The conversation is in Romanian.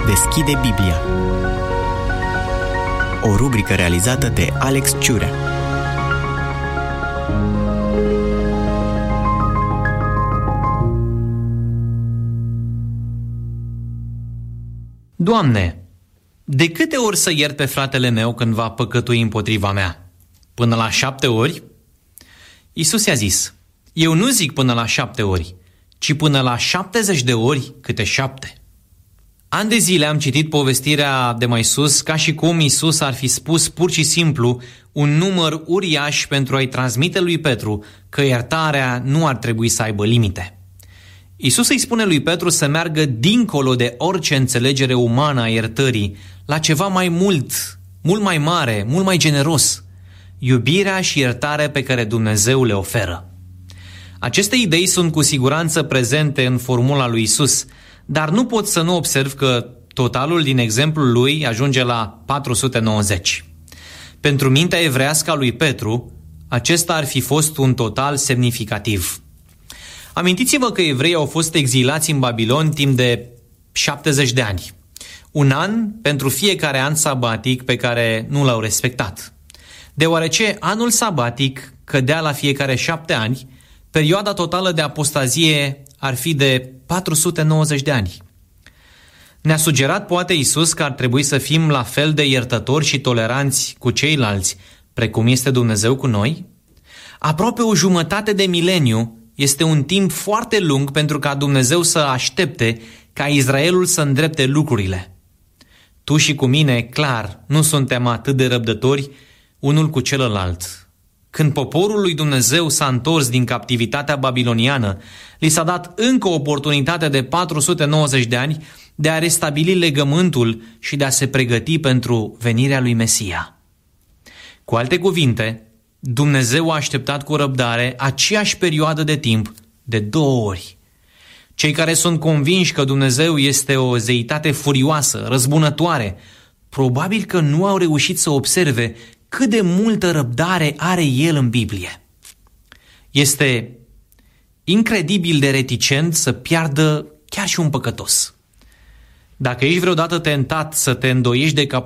Deschide Biblia. O rubrică realizată de Alex Ciurea. Doamne, de câte ori să iert pe fratele meu când va păcătui împotriva mea? Până la 7 ori? Iisus i-a zis, eu nu zic până la 7 ori, ci până la 70 de ori câte 7. Ani de zile am citit povestirea de mai sus ca și cum Iisus ar fi spus pur și simplu un număr uriaș pentru a-i transmite lui Petru că iertarea nu ar trebui să aibă limite. Iisus îi spune lui Petru să meargă dincolo de orice înțelegere umană a iertării, la ceva mai mult mai mare, mult mai generos, iubirea și iertarea pe care Dumnezeu le oferă. Aceste idei sunt cu siguranță prezente în formula lui Iisus, dar nu pot să nu observ că totalul din exemplul lui ajunge la 490. Pentru mintea evrească a lui Petru, acesta ar fi fost un total semnificativ. Amintiți-vă că evreii au fost exilați în Babilon timp de 70 de ani. Un an pentru fiecare an sabatic pe care nu l-au respectat. Deoarece anul sabatic cădea la fiecare 7 ani, perioada totală de apostazie ar fi de 490 de ani. Ne-a sugerat poate Iisus că ar trebui să fim la fel de iertători și toleranți cu ceilalți, precum este Dumnezeu cu noi? Aproape o jumătate de mileniu este un timp foarte lung pentru ca Dumnezeu să aștepte ca Israelul să îndrepte lucrurile. Tu și cu mine, clar, nu suntem atât de răbdători unul cu celălalt. Când poporul lui Dumnezeu s-a întors din captivitatea babiloniană, li s-a dat încă o oportunitate de 490 de ani de a restabili legământul și de a se pregăti pentru venirea lui Mesia. Cu alte cuvinte, Dumnezeu a așteptat cu răbdare aceeași perioadă de timp de 2 ori. Cei care sunt convinși că Dumnezeu este o zeitate furioasă, răzbunătoare, probabil că nu au reușit să observe cât de multă răbdare are El în Biblie. Este incredibil de reticent să piardă chiar și un păcătos. Dacă ești vreodată tentat să te îndoiești de